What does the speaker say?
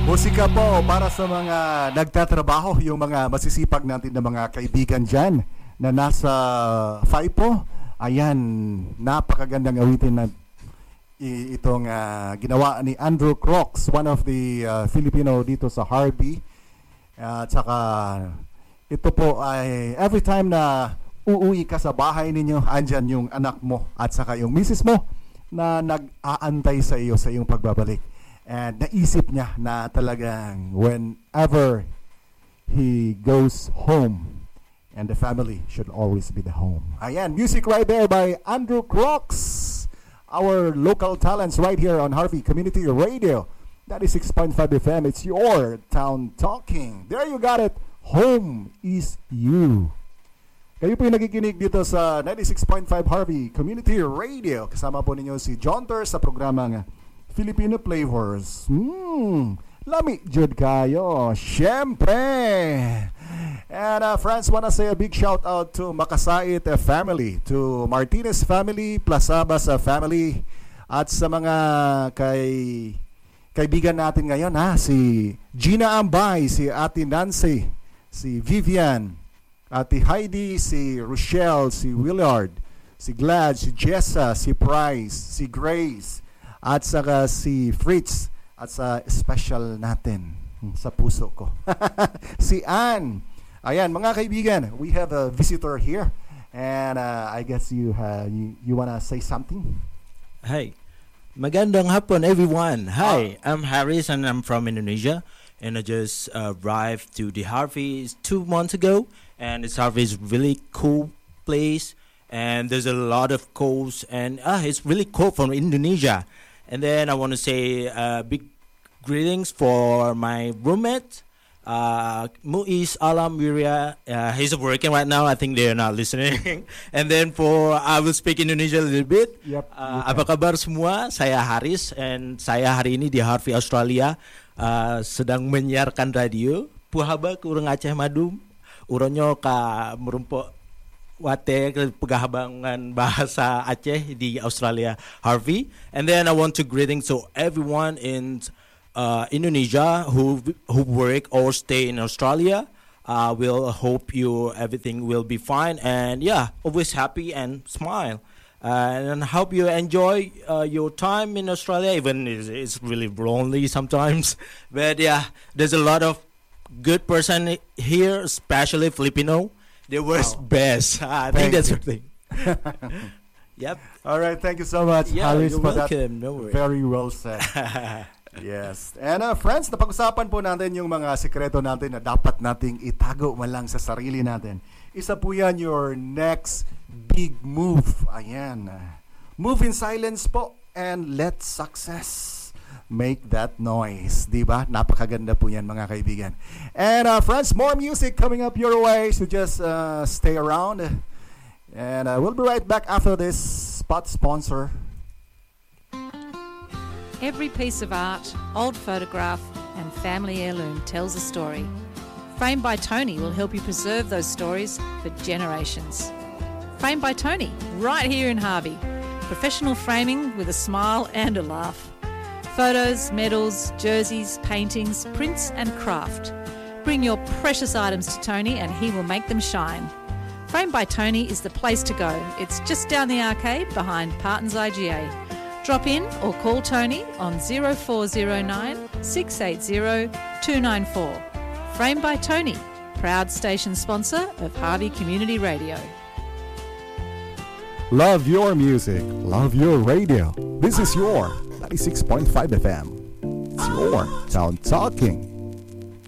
Musika po para sa mga nagtatrabaho, yung mga masisipag natin na mga kaibigan dyan na nasa FIPO. Ayan, napakagandang awitin na itong ginawa ni Andrew Crocs, one of the Filipino dito sa Harvey. At saka ito po ay every time na uuwi ka sa bahay ninyo, andyan yung anak mo at saka yung misis mo na nag-aantay sa iyo sa iyong pagbabalik. And naisip niya na talagang whenever he goes home, and the family should always be the home. Ayan, music right there by Andrew Crocs, our local talents right here on Harvey Community Radio. That is 6.5 FM. It's your town talking. There you got it. Home is you. Kayo po yung nakikinig dito sa 96.5 Harvey Community Radio. Kasama po ninyo si John Ter sa programang Filipino Flavors. Lami jud kayo. Syempre. And friends, wanna say a big shout out to Makasait family, to Martinez family, Plasabas family, at sa mga kaibigan natin ngayon, si Gina Ambay, si Ate Nancy, si Vivian, Ate Heidi, si Rochelle, si Willard, si Glad, si Jessa, si Price, si Grace, at saka si Fritz, at sa special natin sa puso ko si Ann. Ayan, mga kaibigan, we have a visitor here, and I guess you wanna say something? Hi, magandang hapon everyone. Hi, I'm Haris and I'm from Indonesia, and I just arrived to the Harvey 2 months ago, and this Harvey is really cool place, and there's a lot of coast, and it's really cool from Indonesia. And then I want to say big greetings for my roommate, Muiz Alam Wiria. He's working right now. I think they're not listening. And then I will speak Indonesia a little bit. Yep, apa kabar semua? Saya Haris, and saya hari ini di Harvey Australia sedang menyiarkan radio. Puhaba ke urang Aceh Madu, uronyo ka merumpok wate pegahabangan bahasa Aceh di Australia, Harvey. And then I want to greetings to everyone in Indonesia who work or stay in Australia. We'll hope everything will be fine, and always happy and smile. And hope you enjoy your time in Australia, even it's really lonely sometimes. But there's a lot of good person here, especially Filipino. They were best. I think that's the thing. Yep. All right, thank you so much, Haris, for welcome. that. No worries. Very well said. Yes. And friends, napag-usapan po natin yung mga sekreto natin na dapat nating itago man lang sa sarili natin. Isa po yan, your next big move. Ayan. Move in silence po, and let success make that noise. Diba? Napakaganda po yan, mga kaibigan. And friends, more music coming up your way, so just stay around. And we'll be right back after this spot sponsor. Every piece of art, old photograph and family heirloom tells a story. Framed by Tony will help you preserve those stories for generations. Framed by Tony, right here in Harvey. Professional framing with a smile and a laugh. Photos, medals, jerseys, paintings, prints and craft. Bring your precious items to Tony and he will make them shine. Framed by Tony is the place to go. It's just down the arcade behind Parton's IGA. Drop in or call Tony on 0409 680 294. Framed by Tony, proud station sponsor of Harvey Community Radio. Love your music, love your radio. This is your 96.5 FM. It's your town talking.